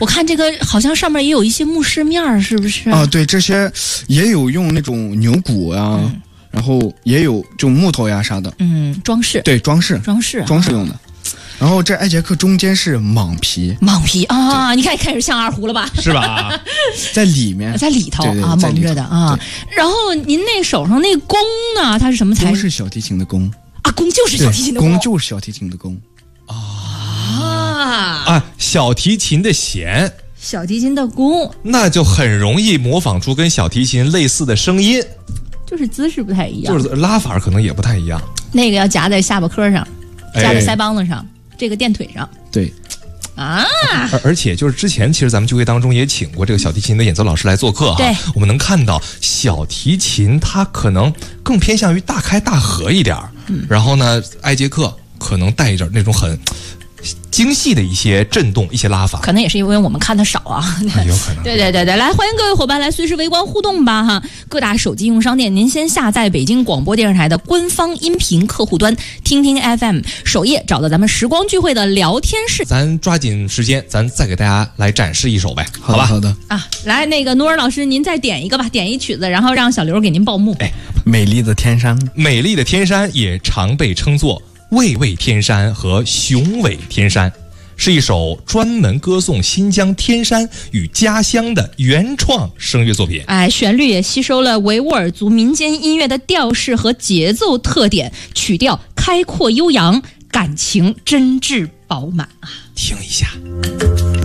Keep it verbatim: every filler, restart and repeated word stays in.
我看这个好像上面也有一些木饰面，是不是？ 啊，对，这些也有用那种牛骨呀、啊嗯，然后也有就木头呀啥的。 嗯，装饰。对， 装饰， 装饰， 装饰用的。然后这艾杰克中间是蟒皮， 蟒皮啊，你看开始像二胡了吧？ 是吧？在里面， 在里头对对啊，蒙着的啊。然后您那手上那弓呢？它是什么材质？ 弓是小提琴的弓啊，弓就是小提琴的弓， 弓就是小提琴的弓啊啊，小提琴的弦， 小提琴的弓， 那就很容易模仿出跟小提琴类似的声音， 就是姿势不太一样， 就是拉法可能也不太一样。 那个要夹在下巴颏上，夹在腮帮子上。哎这个垫腿上， 对， 啊， 而而且就是之前，其实咱们聚会当中也请过这个小提琴的演奏老师来做客哈， 对， 我们能看到小提琴它可能更偏向于大开大合一点，嗯，然后呢，艾杰克可能带着那种很精细的一些震动、一些拉法， 可能也是因为我们看的少啊， 啊有可能。 对对对对，来欢迎各位伙伴来随时围观互动吧哈！各大手机应用商店，您先下载北京广播电视台的官方音频客户端，听听 F M 首页找到咱们时光聚会的聊天室。 咱抓紧时间，咱再给大家来展示一首呗，好吧？ 好的啊，来那个努尔老师，您再点一个吧，点一曲子，然后让小刘给您报幕。 哎， 美丽的天山， 美丽的天山也常被称作巍巍天山和雄伟天山。是一首专门歌颂新疆天山与家乡的原创声乐作品。 哎，旋律也吸收了维吾尔族民间音乐的调式和节奏特点，曲调开阔悠扬，感情真挚饱满啊！ 听一下。